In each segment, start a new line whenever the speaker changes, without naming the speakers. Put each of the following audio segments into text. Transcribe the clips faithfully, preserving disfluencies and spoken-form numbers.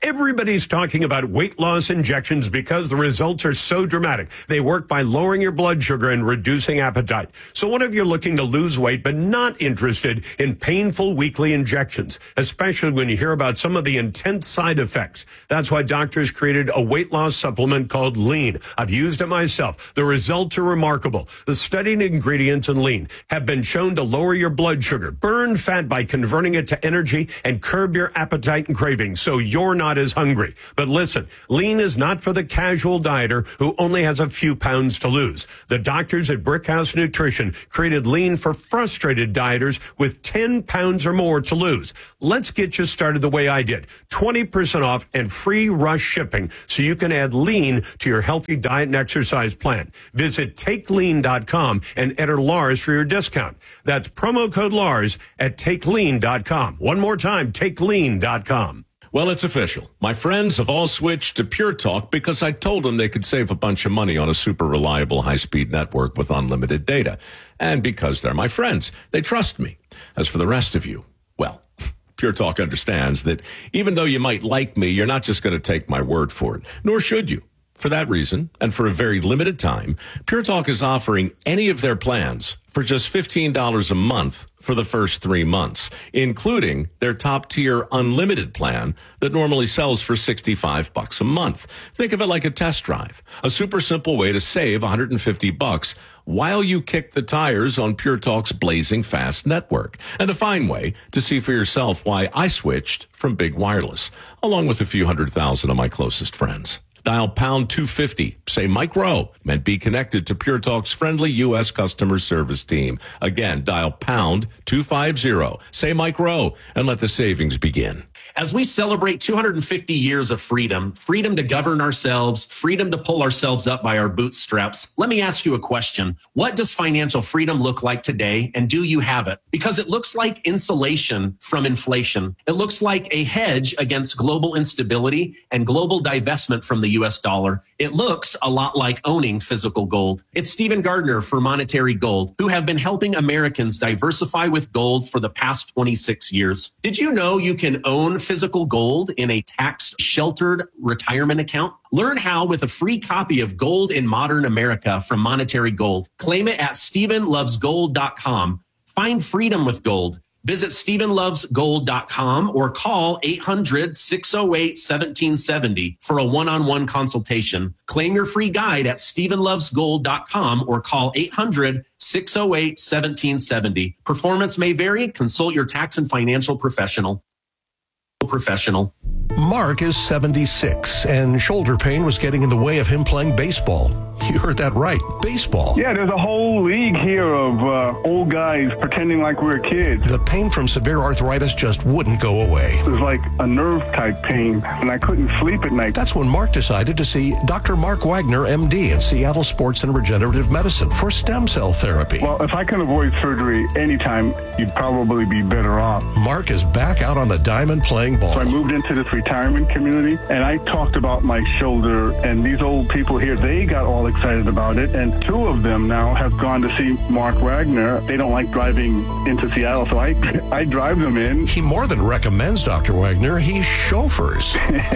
Everybody's talking about weight loss injections because the results are so dramatic. They work by lowering your blood sugar and reducing appetite. So what if you're looking to lose weight but not interested in painful weekly injections, especially when you hear about some of the intense side effects? That's why doctors created a weight loss supplement called Lean. I've used it myself. The results are remarkable. The studied ingredients in Lean have been shown to lower your blood sugar, burn fat by converting it to energy, and curb your appetite and cravings so you're not as hungry. But listen, Lean is not for the casual dieter who only has a few pounds to lose. The doctors at Brickhouse Nutrition created Lean for frustrated dieters with ten pounds or more to lose. Let's get you started the way I did. twenty percent off and free rush shipping so you can add Lean to your healthy diet and exercise plan. Visit take lean dot com and enter Lars for your discount. That's promo code Lars at take lean dot com. One more time, take lean dot com.
Well, it's official. My friends have all switched to Pure Talk because I told them they could save a bunch of money on a super reliable high-speed network with unlimited data. And because they're my friends, they trust me. As for the rest of you, well, Pure Talk understands that even though you might like me, you're not just going to take my word for it, nor should you. For that reason, and for a very limited time, Pure Talk is offering any of their plans for just fifteen dollars a month for the first three months, including their top-tier unlimited plan that normally sells for sixty-five bucks a month. Think of it like a test drive, a super simple way to save one hundred fifty bucks while you kick the tires on Pure Talk's blazing fast network, and a fine way to see for yourself why I switched from Big Wireless, along with a few hundred thousand of my closest friends. Dial pound two fifty, say Mike Rowe, and be connected to Pure Talk's friendly U S customer service team. Again, dial pound two fifty, say Mike Rowe, and let the savings begin.
As we celebrate two hundred fifty years of freedom, freedom to govern ourselves, freedom to pull ourselves up by our bootstraps, let me ask you a question. What does financial freedom look like today, and do you have it? Because it looks like insulation from inflation. It looks like a hedge against global instability and global divestment from the U S dollar. It looks a lot like owning physical gold. It's Stephen Gardner for Monetary Gold, who have been helping Americans diversify with gold for the past twenty-six years. Did you know you can own physical gold in a tax-sheltered retirement account? Learn how with a free copy of Gold in Modern America from Monetary Gold. Claim it at stephen loves gold dot com. Find freedom with gold. Visit stephen loves gold dot com or call eight hundred, six oh eight, one seven seven oh for a one-on-one consultation. Claim your free guide at stephen loves gold dot com or call eight hundred, six oh eight, one seven seven oh. Performance may vary. Consult your tax and financial professional. Professional.
Mark is seventy-six, and shoulder pain was getting in the way of him playing baseball. You heard that right, baseball.
Yeah, there's a whole league here of uh, old guys pretending like we're kids.
The pain from severe arthritis just wouldn't go away.
It was like a nerve-type pain, and I couldn't sleep at night.
That's when Mark decided to see Doctor Mark Wagner, M D, in Seattle Sports and Regenerative Medicine for stem cell therapy.
Well, if I can avoid surgery anytime, you'd probably be better off.
Mark is back out on the diamond playing ball.
So I moved into this retirement community, and I talked about my shoulder, and these old people here, they got all excited about it, and two of them now have gone to see Mark Wagner. They don't like driving into Seattle, so I, I drive them in.
He more than recommends Doctor Wagner, he chauffeurs.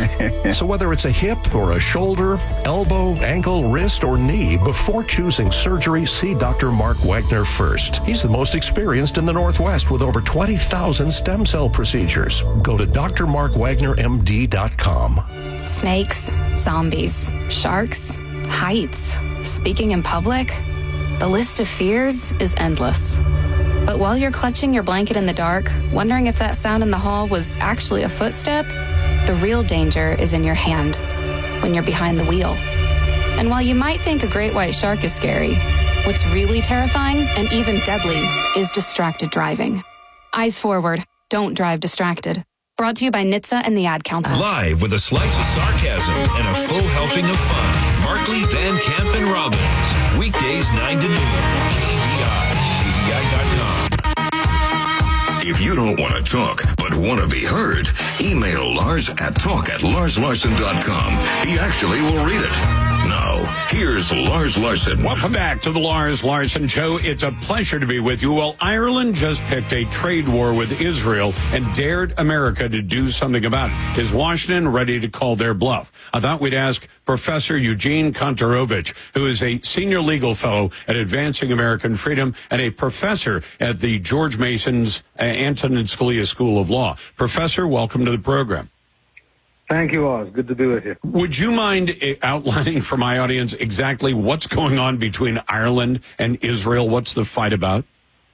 So whether it's a hip or a shoulder, elbow, ankle, wrist, or knee, before choosing surgery, see Doctor Mark Wagner first. He's the most experienced in the Northwest with over twenty thousand stem cell procedures. Go to D R mark wagner M D dot com.
Snakes, zombies, sharks, heights, speaking in public. The list of fears is endless. But while you're clutching your blanket in the dark, wondering if that sound in the hall was actually a footstep, the real danger is in your hand when you're behind the wheel. And while you might think a great white shark is scary, what's really terrifying and even deadly is distracted driving. Eyes forward. Don't drive distracted. Brought to you by N H T S A and the Ad Council.
Live with a slice of sarcasm and a full helping of fun. Markley, Van Camp, and Robbins. Weekdays nine to noon. K V I, K V I dot com. If you don't want to talk but want to be heard, email Lars at talk at lars larson dot com. He actually will read it. Now, here's Lars Larson.
Welcome back to the Lars Larson Show. It's a pleasure to be with you. Well, Ireland just picked a trade war with Israel and dared America to do something about it. Is Washington ready to call their bluff? I thought we'd ask Professor Eugene Kontorovich, who is a senior legal fellow at Advancing American Freedom and a professor at the George Mason's uh, Antonin Scalia School of Law. Professor, welcome to the program.
Thank you, Oz. Good to be with you.
Would you mind outlining for my audience exactly what's going on between Ireland and Israel? What's the fight about?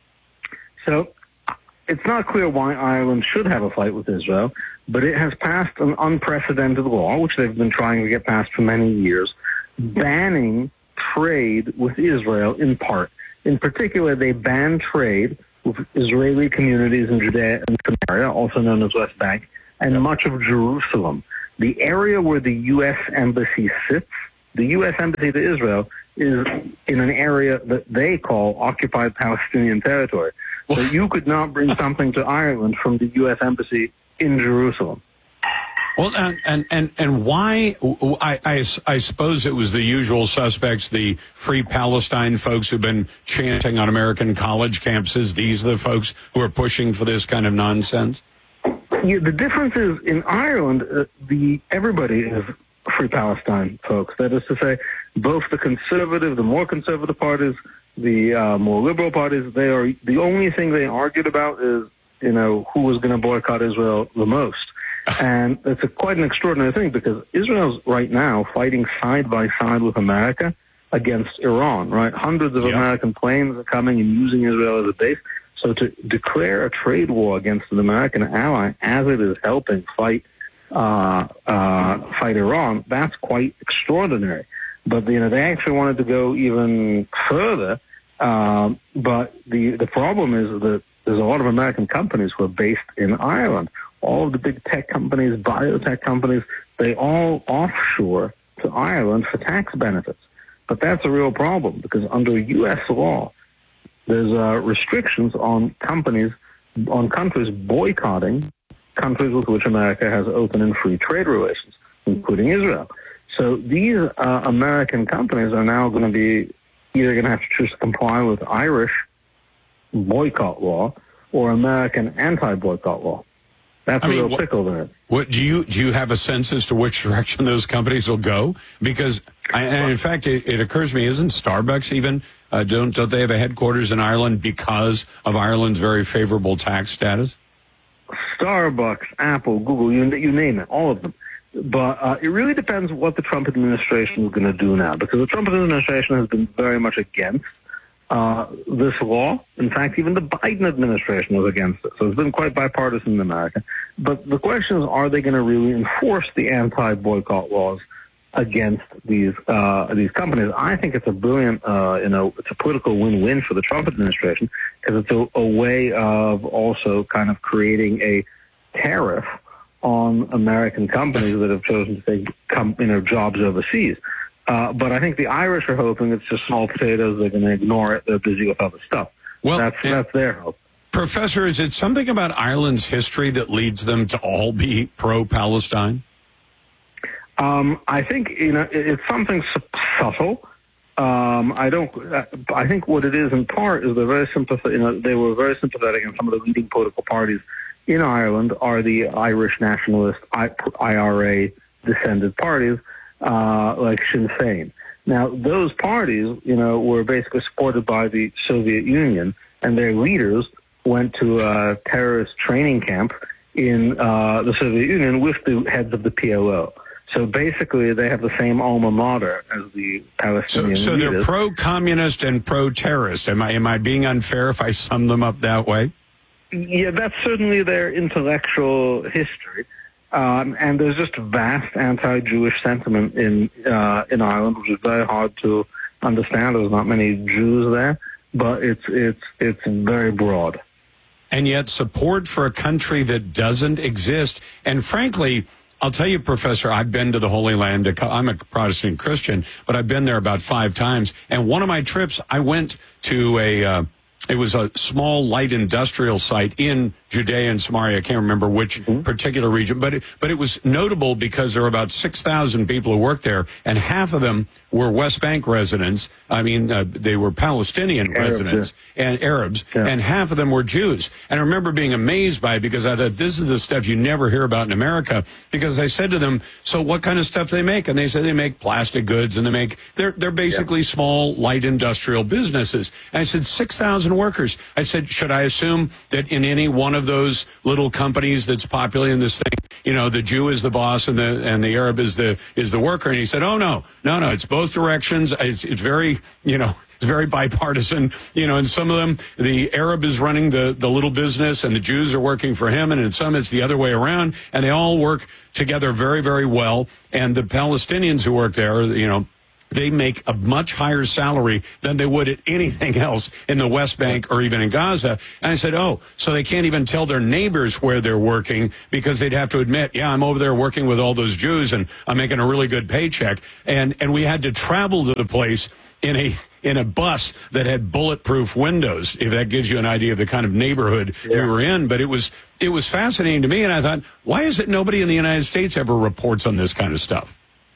So it's not clear why Ireland should have a fight with Israel, but it has passed an unprecedented law, which they've been trying to get passed for many years, banning trade with Israel in part. In particular, they banned trade with Israeli communities in Judea and Samaria, also known as West Bank, and much of Jerusalem. The area where the U S embassy sits, the U S embassy to Israel, is in an area that they call occupied Palestinian territory. So you could not bring something to Ireland from the U S embassy in Jerusalem.
Well, and and and, and why? I, I I suppose it was the usual suspects, the Free Palestine folks who've been chanting on American college campuses. These are the folks who are pushing for this kind of nonsense.
Yeah, the difference is in Ireland, uh, the everybody is Free Palestine folks. That is to say, both the conservative, the more conservative parties, the uh, more liberal parties. They are the only thing they argued about is you know who was going to boycott Israel the most, and it's a, quite an extraordinary thing because Israel's right now fighting side by side with America against Iran. Right, hundreds of yep. American planes are coming and using Israel as a base. So to declare a trade war against an American ally as it is helping fight uh, uh, fight Iran, that's quite extraordinary. But you know they actually wanted to go even further. Um, but the the problem is that there's a lot of American companies who are based in Ireland. All of the big tech companies, biotech companies, they all offshore to Ireland for tax benefits. But that's a real problem because under U S law, there's uh, restrictions on companies, on countries boycotting countries with which America has open and free trade relations, including Israel. So these uh, American companies are now going to be either going to have to choose to comply with Irish boycott law or American anti-boycott law. That's I a mean, real what, pickle there.
What do you do? You have a sense as to which direction those companies will go? Because, I, and in fact, it, it occurs to me, isn't Starbucks even? Uh, don't don't they have a headquarters in Ireland because of Ireland's very favorable tax status?
Starbucks, Apple, Google, you you name it, all of them. But uh, it really depends what the Trump administration is going to do now, because the Trump administration has been very much against uh, this law. In fact, even the Biden administration was against it. So it's been quite bipartisan in America. But the question is, are they going to really enforce the anti-boycott laws against these uh, these companies? I think it's a brilliant, uh, you know, it's a political win-win for the Trump administration because it's a, a way of also kind of creating a tariff on American companies that have chosen to take com- you know, jobs overseas. Uh, but I think the Irish are hoping it's just small potatoes. They're going to ignore it. They're busy with other stuff. Well, that's that's their hope.
Professor, is it something about Ireland's history that leads them to all be pro-Palestine?
Um, I think you know it's something subtle. Um, I don't. I think what it is in part is they're very sympathetic. You know, they were very sympathetic, and some of the leading political parties in Ireland are the Irish nationalist, I R A descended parties uh, like Sinn Féin. Now, those parties, you know, were basically supported by the Soviet Union, and their leaders went to a terrorist training camp in uh, the Soviet Union with the heads of the P L O. So basically, they have the same alma mater as the Palestinian
So, so
leaders.
they're pro-communist and pro-terrorist. Am I am I being unfair if I sum them up that way?
Yeah, that's certainly their intellectual history. Um, and there's just vast anti-Jewish sentiment in uh, in Ireland, which is very hard to understand. There's not many Jews there, but it's it's it's very broad.
And yet support for a country that doesn't exist. And frankly, I'll tell you, Professor, I've been to the Holy Land. I'm a Protestant Christian, but I've been there about five times. And one of my trips, I went to a, uh, it was a small light industrial site in Judea and Samaria. I can't remember which mm-hmm. particular region, but it, but it was notable because there were about six thousand people who worked there, and half of them were West Bank residents. I mean, uh, they were Palestinian Arabs, residents yeah. and Arabs, yeah. and half of them were Jews. And I remember being amazed by it because I thought, this is the stuff you never hear about in America, because I said to them, so what kind of stuff do they make? And they said they make plastic goods, and they make, they're, they're basically yeah. small, light industrial businesses. And I said, six thousand workers. I said, should I assume that in any one of those little companies that's populating this thing, you know, the Jew is the boss and the and the Arab is the is the worker? And he said, oh, no, no, no, it's both directions. It's, it's very, you know, it's very bipartisan, you know, and some of them, the Arab is running the, the little business and the Jews are working for him. And in some, it's the other way around. And they all work together very, very well. And the Palestinians who work there, you know, they make a much higher salary than they would at anything else in the West Bank or even in Gaza. And I said, oh, so they can't even tell their neighbors where they're working because they'd have to admit, yeah, I'm over there working with all those Jews and I'm making a really good paycheck. And, and we had to travel to the place in a in a bus that had bulletproof windows, if that gives you an idea of the kind of neighborhood yeah. we were in. But it was it was fascinating to me. And I thought, why is it nobody in the United States ever reports on this kind of stuff?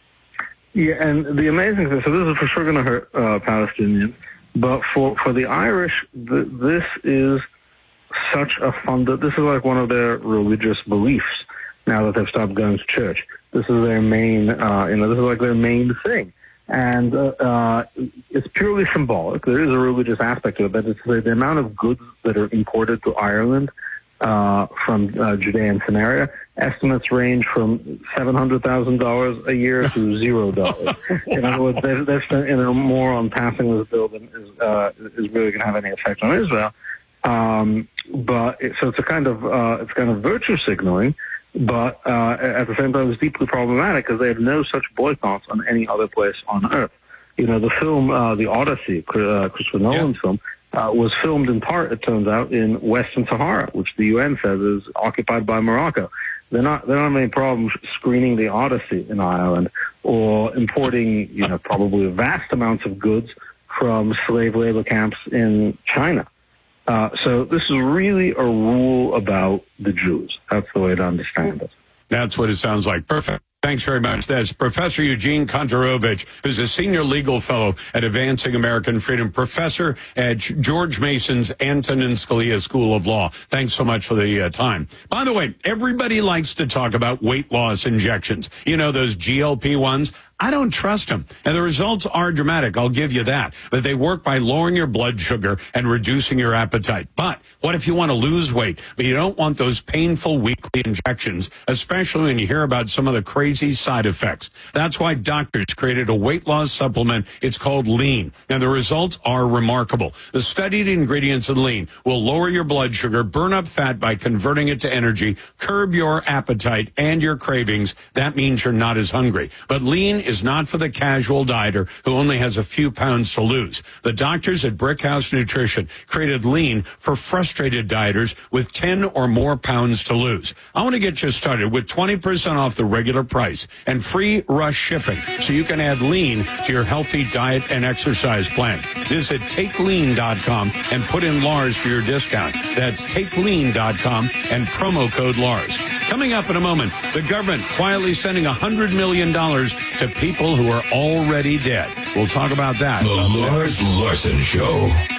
Yeah, and the amazing thing, so this is for sure going to hurt uh, Palestinians, but for, for the Irish, th- this is such a funded, this is like one of their religious beliefs now that they've stopped going to church. This is their main, uh, you know, this is like their main thing. And uh, uh, it's purely symbolic. There is a religious aspect to it, but it's the, the amount of goods that are imported to Ireland uh, from uh, Judea and Samaria. Estimates range from seven hundred thousand dollars a year to zero dollars. In other words, they've, they've spent you know, more on passing this bill than is, uh, is really going to have any effect on Israel. Um, but it, so it's a kind of uh, it's kind of virtue signaling, but uh, at the same time, it's deeply problematic because they have no such boycotts on any other place on earth. You know, the film uh, The Odyssey, uh, Christopher Nolan's yeah. film, uh, was filmed in part, it turns out, in Western Sahara, which the U N says is occupied by Morocco. They're not, they don't have any problem screening The Odyssey in Ireland or importing, you know, probably vast amounts of goods from slave labor camps in China. Uh, so this is really a rule about the Jews. That's the way to understand it.
That's what it sounds like. Perfect. Thanks very much. That's Professor Eugene Kontorovich, who's a senior legal fellow at Advancing American Freedom, professor at George Mason's Antonin Scalia School of Law. Thanks so much for the uh, time. By the way, everybody likes to talk about weight loss injections. You know, those G L P ones. I don't trust them. And the results are dramatic, I'll give you that. But they work by lowering your blood sugar and reducing your appetite. But what if you want to lose weight, but you don't want those painful weekly injections, especially when you hear about some of the crazy side effects? That's why doctors created a weight loss supplement. It's called Lean, and the results are remarkable. The studied ingredients in Lean will lower your blood sugar, burn up fat by converting it to energy, curb your appetite and your cravings. That means you're not as hungry. But Lean is is not for the casual dieter who only has a few pounds to lose. The doctors at Brickhouse Nutrition created Lean for frustrated dieters with ten or more pounds to lose. I want to get you started with twenty percent off the regular price and free rush shipping so you can add Lean to your healthy diet and exercise plan. Visit take lean dot com and put in Lars for your discount. That's take lean dot com and promo code Lars. Coming up in a moment, the government quietly sending one hundred million dollars to people who are already dead. We'll talk about that.
The Lars Larson Show.